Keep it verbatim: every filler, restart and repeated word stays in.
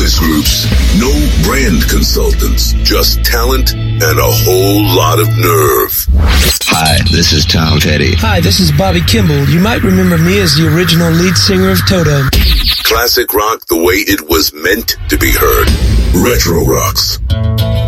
office groups. No brand consultants, just talent and a whole lot of nerve. Hi, this is Tom Petty. Hi, this is Bobby Kimball. You might remember me as the original lead singer of Toto. Classic rock the way it was meant to be heard. Retro Rocks.